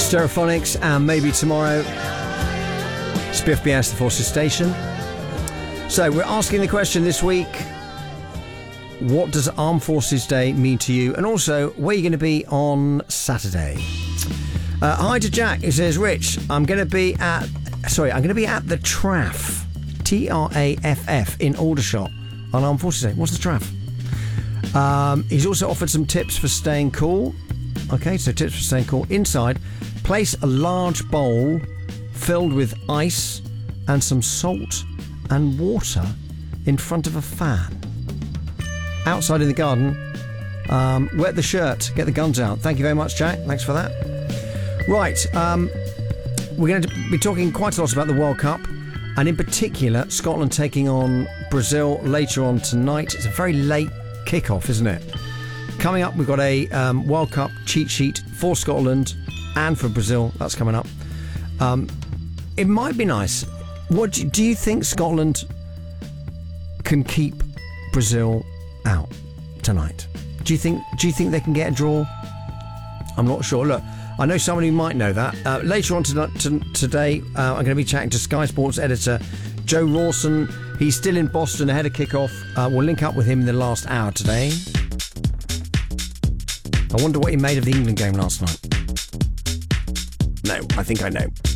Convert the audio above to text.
Stereophonics, and maybe tomorrow, Spiff BS, the Forces Station. So we're asking the question this week: what does Armed Forces Day mean to you? And also, where are you going to be on Saturday? Hi to Jack, who says, Rich, I'm going to be at the TRAFF, TRAFF in Aldershot on Armed Forces Day. What's the TRAFF? He's also offered some tips for staying cool. Okay, so tips for staying cool. Inside, place a large bowl filled with ice and some salt and water in front of a fan. Outside in the garden, wet the shirt, get the guns out. Thank you very much, Jack. Thanks for that. Right, we're going to be talking quite a lot about the World Cup, and in particular, Scotland taking on Brazil later on tonight. It's a very late kick-off, isn't it? Coming up, we've got a World Cup cheat sheet for Scotland and for Brazil. That's coming up. It might be nice. What do you think Scotland can keep Brazil out tonight? Do you think they can get a draw? I'm not sure. Look, I know someone who might know that. Later on today, I'm going to be chatting to Sky Sports editor Joe Rawson. He's still in Boston ahead of kickoff. We'll link up with him in the last hour today. I wonder what he made of the England game last night. No, I think I know.